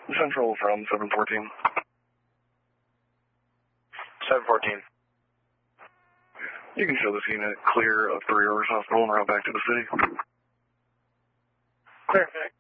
Central from 714. 714. You can show this unit clear of Three Rivers Hospital and route back to the city. Perfect.